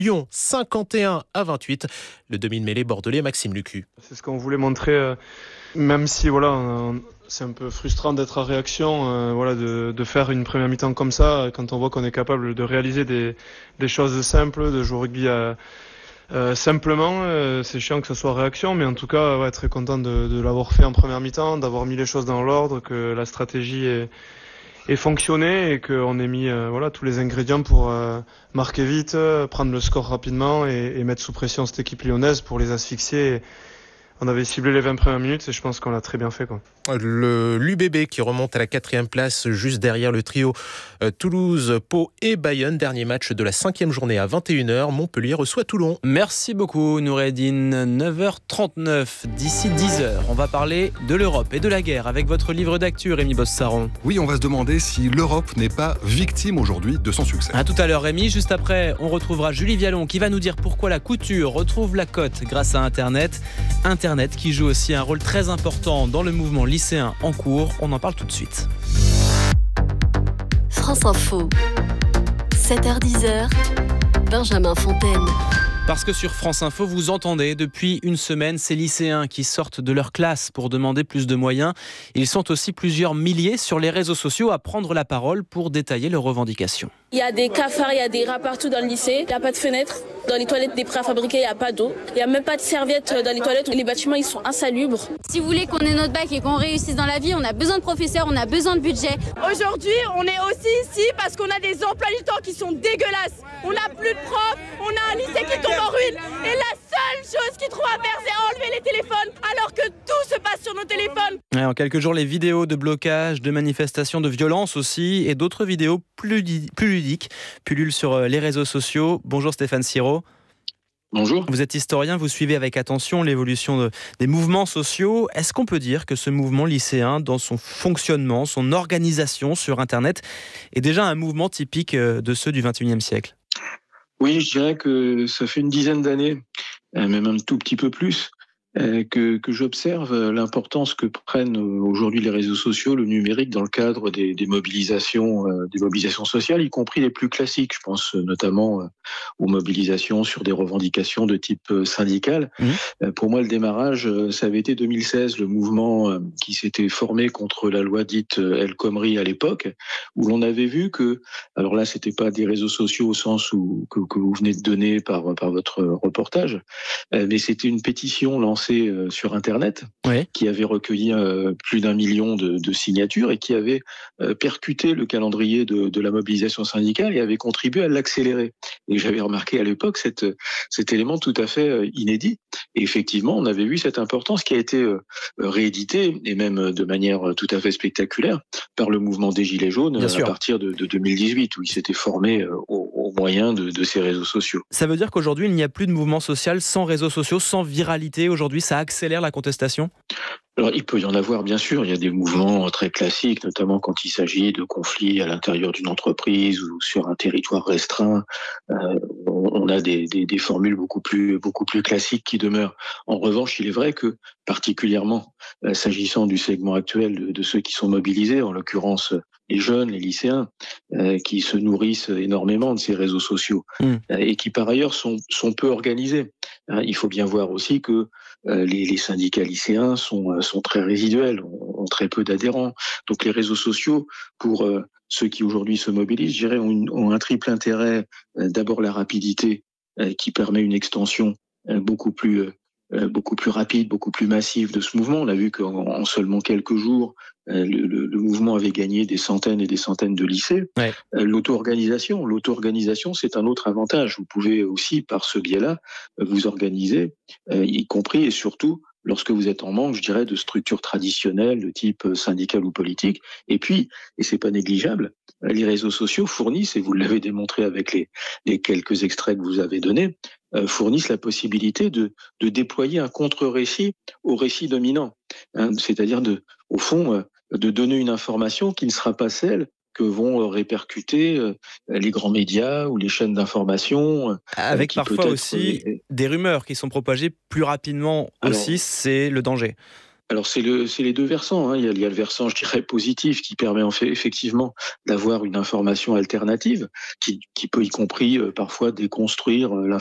Lyon 51-28. Le demi-mêlée bordelais Maxime Lucu. C'est ce qu'on voulait montrer, même si c'est un peu frustrant d'être à réaction, de faire une première mi-temps comme ça, quand on voit qu'on est capable de réaliser des choses simples, de jouer au rugby simplement. C'est chiant que ce soit réaction, mais en tout cas, très content de l'avoir fait en première mi-temps, d'avoir mis les choses dans l'ordre, que la stratégie ait fonctionné et qu'on ait mis tous les ingrédients pour marquer vite, prendre le score rapidement et mettre sous pression cette équipe lyonnaise pour les asphyxier. On avait ciblé les 20 premières minutes et je pense qu'on l'a très bien fait, quoi. L'UBB qui remonte à la 4e place juste derrière le trio Toulouse, Pau et Bayonne. Dernier match de la 5e journée à 21h. Montpellier reçoit Toulon. Merci beaucoup Noureddine. 9h39, d'ici 10h, on va parler de l'Europe et de la guerre avec votre livre d'actu, Rémi Bosse-Saron. Oui, on va se demander si l'Europe n'est pas victime aujourd'hui de son succès. À tout à l'heure Rémi, juste après on retrouvera Julie Vialon qui va nous dire pourquoi la couture retrouve la cote grâce à Internet qui joue aussi un rôle très important dans le mouvement lycéen en cours. On en parle tout de suite. France Info, 7h-10h, Benjamin Fontaine. Parce que sur France Info, vous entendez depuis une semaine ces lycéens qui sortent de leur classe pour demander plus de moyens. Ils sont aussi plusieurs milliers sur les réseaux sociaux à prendre la parole pour détailler leurs revendications. Il y a des cafards, il y a des rats partout dans le lycée. Il n'y a pas de fenêtres. Dans les toilettes des préfabriqués, il n'y a pas d'eau. Il n'y a même pas de serviettes dans les toilettes. Les bâtiments, ils sont insalubres. Si vous voulez qu'on ait notre bac et qu'on réussisse dans la vie, on a besoin de professeurs, on a besoin de budget. Aujourd'hui, on est aussi ici parce qu'on a des emplois du temps qui sont dégueulasses. On n'a plus de profs, on a un lycée qui tombe en ruine. Et la seule chose qu'ils trouvent à faire, c'est enlever les téléphones, alors que tout se passe sur nos téléphones. Ouais, en quelques jours, les vidéos de blocage, de manifestations, de violence aussi, et d'autres vidéos plus ludiques pullulent sur les réseaux sociaux. Bonjour Stéphane Siro. Bonjour. Vous êtes historien, vous suivez avec attention l'évolution des mouvements sociaux. Est-ce qu'on peut dire que ce mouvement lycéen, dans son fonctionnement, son organisation sur Internet, est déjà un mouvement typique de ceux du XXIe siècle ? Oui, je dirais que ça fait une dizaine d'années, même un tout petit peu plus, que j'observe l'importance que prennent aujourd'hui les réseaux sociaux, le numérique dans le cadre des mobilisations sociales, y compris les plus classiques. Je pense notamment aux mobilisations sur des revendications de type syndical. Pour moi, le démarrage, ça avait été 2016, le mouvement qui s'était formé contre la loi dite El Khomri à l'époque, où l'on avait vu que, alors là, c'était pas des réseaux sociaux au sens que vous venez de donner par votre reportage, mais c'était une pétition lancée sur Internet, qui avait recueilli plus d'1 million de signatures et qui avait percuté le calendrier de la mobilisation syndicale et avait contribué à l'accélérer. Et j'avais remarqué à l'époque cet élément tout à fait inédit. Et effectivement, on avait vu cette importance qui a été rééditée, et même de manière tout à fait spectaculaire, par le mouvement des Gilets jaunes à partir de 2018, où il s'était formé au moyen de ces réseaux sociaux. Ça veut dire qu'aujourd'hui, il n'y a plus de mouvement social sans réseaux sociaux, sans viralité. Aujourd'hui, ça accélère la contestation ? Alors, il peut y en avoir, bien sûr. Il y a des mouvements très classiques, notamment quand il s'agit de conflits à l'intérieur d'une entreprise ou sur un territoire restreint. On a des formules beaucoup plus classiques qui demeurent. En revanche, il est vrai que, particulièrement s'agissant du segment actuel de ceux qui sont mobilisés, en l'occurrence les jeunes, les lycéens, qui se nourrissent énormément de ces réseaux sociaux et qui, par ailleurs, sont peu organisés. Il faut bien voir aussi que les syndicats lycéens sont très résiduels, ont très peu d'adhérents. Donc les réseaux sociaux, pour ceux qui aujourd'hui se mobilisent, je dirais, ont un triple intérêt. D'abord la rapidité, qui permet une extension beaucoup plus rapide, beaucoup plus massive de ce mouvement. On a vu qu'en seulement quelques jours, le mouvement avait gagné des centaines et des centaines de lycées. L'auto-organisation, c'est un autre avantage. Vous pouvez aussi, par ce biais-là, vous organiser, y compris et surtout lorsque vous êtes en manque, je dirais, de structures traditionnelles de type syndical ou politique. Et puis, et c'est pas négligeable, les réseaux sociaux fournissent, et vous l'avez démontré avec les quelques extraits que vous avez donnés, fournissent la possibilité de déployer un contre-récit au récit dominant. C'est-à-dire, au fond, de donner une information qui ne sera pas celle que vont répercuter les grands médias ou les chaînes d'information. Avec parfois aussi des rumeurs qui sont propagées plus rapidement aussi, c'est le danger. Alors c'est les deux versants, hein. Il y a le versant, je dirais, positif qui permet effectivement d'avoir une information alternative qui peut y compris parfois déconstruire